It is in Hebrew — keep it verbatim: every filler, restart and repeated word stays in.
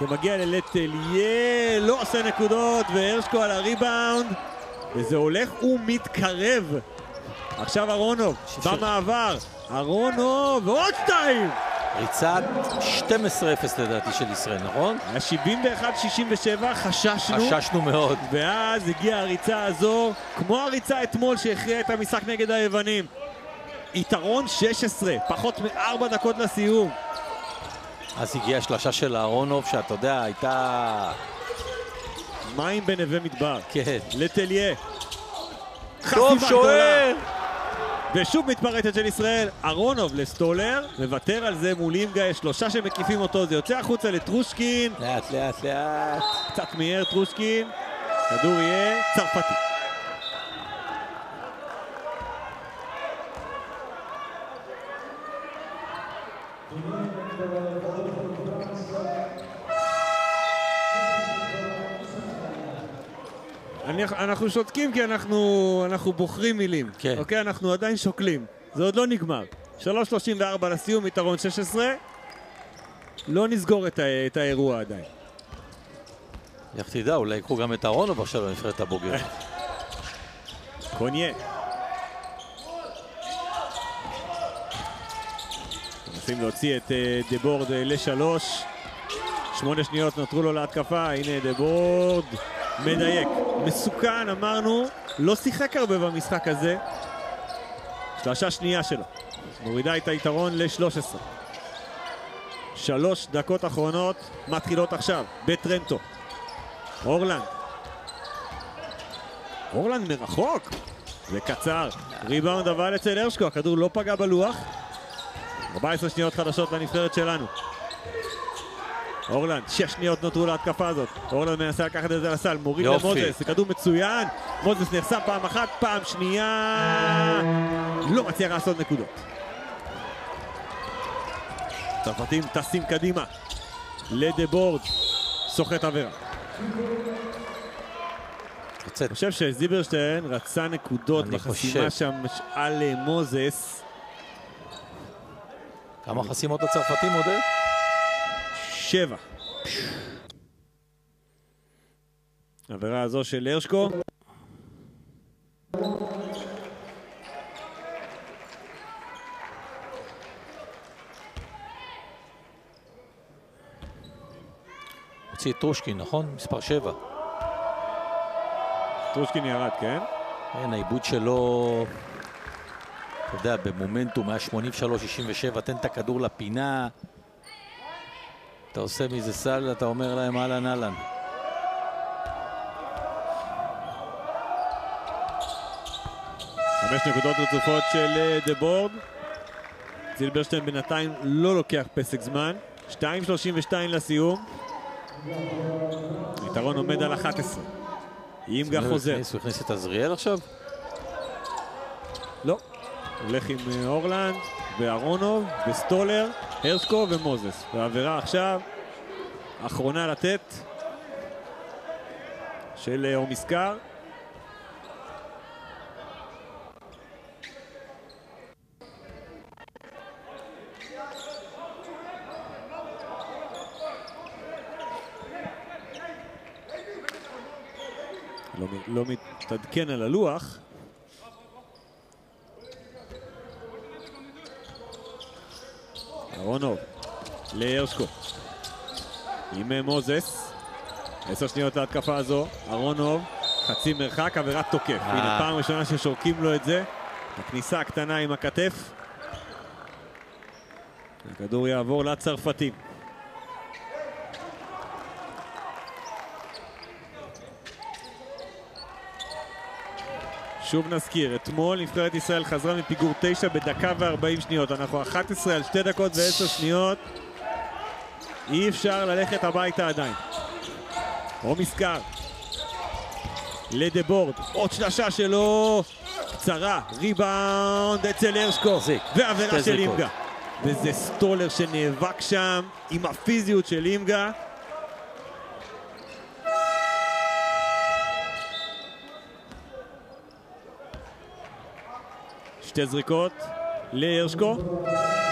זה מגיע ללטליה, לא עושה נקודות, והרשקו על הריבאונד, וזה הולך ומתקרב. עכשיו ארונוב, במעבר, ארונוב, ועוד שתיים! ריצת שתים עשרה אפס לדעתי של ישראל, נכון? היה שבעים ואחת שישים ושבע, חששנו. חששנו מאוד. ואז הגיעה הריצה הזו, כמו הריצה אתמול שהכריעה את המשחק נגד היוונים. יתרון שש עשרה, פחות מארבע דקות לסיום. אז הגיעה השלשה של אהרונוב, שאתה יודע, הייתה... מים בנווה מדבר. כן. לטליה. טוב שוער! ושוב מתפרצת של ישראל, ארונוב לסטולר, מוותר על זה מול אימגה, יש שלושה שמקיפים אותו, זה יוצא החוצה לטרושקין. לאט לאט לאט. קצת מהר טרושקין, כדור יהיה צרפתי. אנחנו שותקים כי אנחנו, אנחנו בוחרים מילים. כן. אוקיי? אנחנו עדיין שוקלים. זה עוד לא נגמר. שלוש שלושים וארבע לסיום, יתרון שש עשרה. לא נסגור את, ה, את האירוע עדיין. איך תדע, אולי יקחו גם את אהרונוב עכשיו בנבחרת הבוגרת. קוניה. מנסים להוציא את uh, דבורד uh, לשלוש. שמונה שניות נותרו לו להתקפה. הנה דבורד. מדייק. מסוכן, אמרנו. לא שיחק הרבה במשחק הזה. שלושה שנייה שלו. מורידה את היתרון ל-שלוש עשרה. שלוש דקות אחרונות מתחילות עכשיו בטרנטו. אורלנד. אורלנד מרחוק. זה קצר. ריבאונד אבל אצל הרשקו. הכדור לא פגע בלוח. ארבע עשרה שניות חדשות לנבחרת שלנו. אורלנד, שש שניות נותרו להתקפה הזאת. אורלנד מנסה לקחת את זה לסל, מוריד למוזס, זה כדור מצוין. מוזס נחסם פעם אחת, פעם שנייה. לא מצליח לעשות נקודות. צרפתים טסים קדימה. לדבורד, סוחט עבירה. אני חושב שזיברשטיין רצה נקודות בחסימה שם על מוזס. כמה חסימות הצרפתים עודד? שבע. עבירה הזו של הרשקו. הוציא את טרושקין, נכון? מספר שבע. טרושקין ירד, כן? כן, העיבוד שלו, אתה יודע, במומנטום היה שמונים ושלוש שישים ושבע, תן את הכדור לפינה. אתה עושה מזה סל, אתה אומר להם אהלן אהלן. חמש נקודות רצופות של דבורד. זילברשטיין בינתיים לא לוקח פסק זמן. שתיים שלושים ושתיים לסיום. יתרון עומד על אחת עשרה. אימגה חוזר. הוא הכניס את עזריאל עכשיו? לא. הולך עם אורלנד וארונוב וסטולר, הרשקו ומוזס. והעבירה עכשיו, אחרונה לתת, של אומסקר. לא, לא מתעדכן על הלוח. ארונוב להרשקו עם מוזס. עשר שניות להתקפה הזו. ארונוב חצי מרחק, עבירת תוקף. הנה פעם ראשונה ששורקים לו את זה. הכניסה הקטנה עם הכתף. הכדור יעבור לצרפתים. שוב נזכיר, אתמול נבחרת ישראל חזרה מפיגור תשע בדקה וארבעים שניות. אנחנו אחת עשרה על שתי דקות ועשר שניות. אי אפשר ללכת הביתה עדיין. אומסקר לדבורד, עוד שלשה שלו קצרה, ריבאונד אצל הרשקו ועבירה של אימגה. וזה סטולר שנאבק שם עם הפיזיות של אימגה. שתי זריקות להרשקו.